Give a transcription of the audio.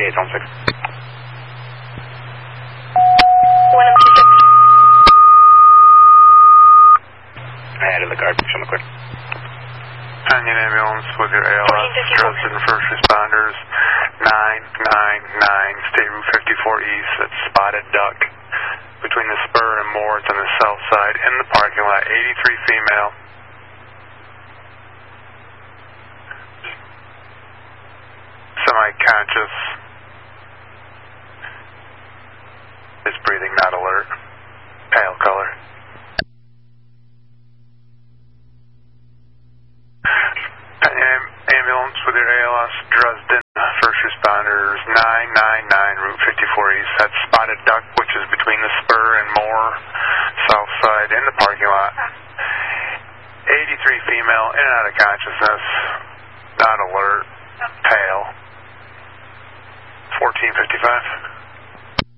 38, zone 6. 126. Ahead of the guard, show me clear. Canyon ambulance with your ALS, Dresden first responders, 999, State Route 54 East, that's Spotted Duck, between the spur and Moore, it's on the south side, in the parking lot, 83 female. Semi-conscious, is breathing, not alert, pale color. Ambulance with your ALS, Dresden, first responders, 999, Route 54 East. That's Spotted Duck, which is between the spur and Moore, south side, in the parking lot. 83 female, in and out of consciousness, not alert, pale. 1455.